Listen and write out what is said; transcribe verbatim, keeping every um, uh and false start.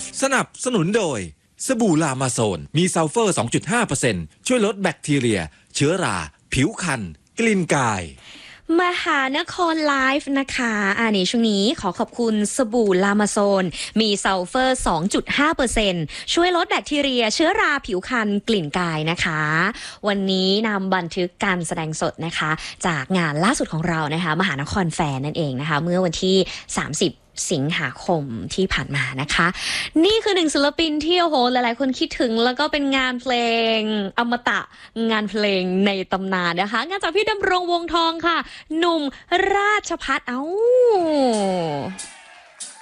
สนับสนุนโดยสบู่ลามาโซนมีซัลเฟอร์ สองจุดห้าเปอร์เซ็นต์ ช่วยลดแบคทีเรียเชื้อราผิวคันกลิ่นกายมหานครไลฟ์นะคะอันนี้ช่วงนี้ขอขอบคุณสบู่ลามาโซนมีซัลเฟอร์ สองจุดห้าเปอร์เซ็นต์ ช่วยลดแบคทีเรียเชื้อราผิวคันกลิ่นกายนะคะวันนี้นำบันทึกการแสดงสดนะคะจากงานล่าสุดของเรานะคะมหานครแฟนนั่นเองนะคะเมื่อวันที่สามสิบสิงหาคมที่ผ่านมานะคะนี่คือหนึ่งศิลปินที่โอ้โหหลายๆคนคิดถึงแล้วก็เป็นงานเพลงอมตะงานเพลงในตำนานนะคะงานจากพี่ดำรงวงทองค่ะหนุ่มราชภัฏเอ้า